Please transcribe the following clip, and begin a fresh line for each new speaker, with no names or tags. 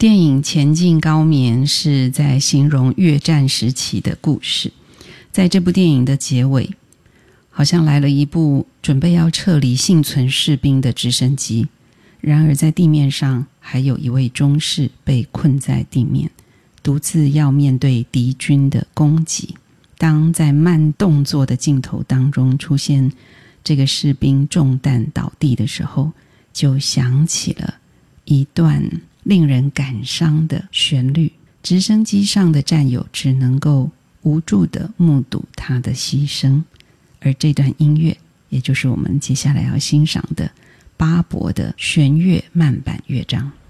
电影《前进高棉》是在形容越战时期的故事。在这部电影的结尾，好像来了一部准备要撤离幸存士兵的直升机，然而在地面上还有一位中士被困在地面，独自要面对敌军的攻击。当在慢动作的镜头当中出现这个士兵中弹倒地的时候，就响起了一段令人感伤的旋律。直升机上的战友只能够无助地目睹他的牺牲，而这段音乐也就是我们接下来要欣赏的巴伯的弦乐慢板乐章。